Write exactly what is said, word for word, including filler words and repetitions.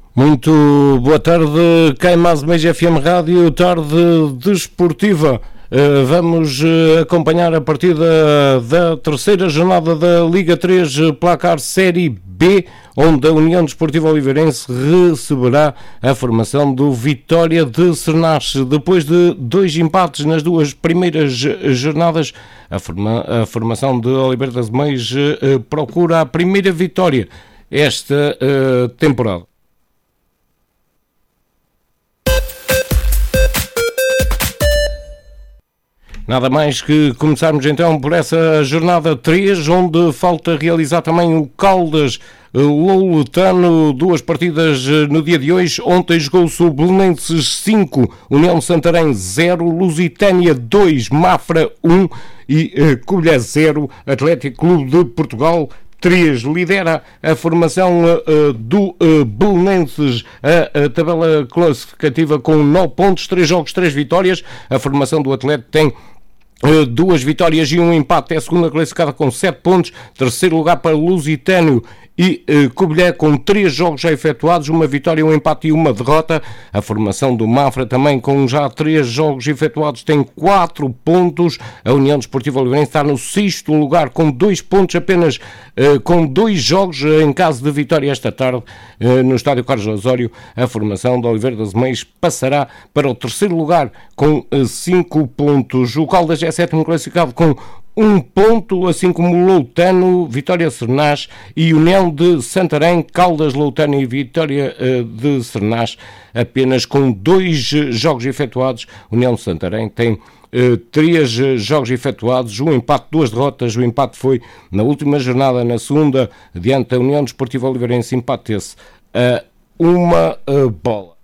Muito boa tarde, cá em mais uma F M Rádio, tarde desportiva. Uh, vamos uh, acompanhar a partida da terceira jornada da Liga três, placar Série B, onde a União Desportiva Oliveirense receberá a formação do Vitória de Sernás. Depois de dois empates nas duas primeiras jornadas, a, forma, a formação de Oliveira das Meias uh, procura a primeira vitória esta uh, temporada. Nada mais que começarmos então por essa jornada três, onde falta realizar também o Caldas Louletano, duas partidas no dia de hoje. Ontem jogou-se o Belenenses cinco, União de Santarém zero, Lusitânia dois, Mafra um e uh, Covilhã zero, Atlético Clube de Portugal três. Lidera a formação uh, do uh, Belenenses a, a tabela classificativa com nove pontos, três jogos, três vitórias. A formação do Atlético tem Uh, duas vitórias e um empate, é a segunda classificada com sete pontos, terceiro lugar para Lusitânio e uh, Covilhã com três jogos já efetuados, uma vitória, um empate e uma derrota. A formação do Mafra também com já três jogos efetuados tem quatro pontos. A União Desportiva Oliveirense está no sexto lugar com dois pontos apenas, uh, com dois jogos uh, em caso de vitória esta tarde uh, no estádio Carlos Osório. A formação de Oliveira das Meias passará para o terceiro lugar com uh, cinco pontos. O Caldas é sétimo classificado com um ponto, assim como o Louletano, Vitória Sernás e União de Santarém, Caldas, Louletano e Vitória uh, de Sernás apenas com dois jogos efetuados. União de Santarém tem uh, três jogos efetuados, um empate, duas derrotas. O empate foi na última jornada, na segunda, diante da União Desportiva Oliveirense, empate esse a uma uh, bola.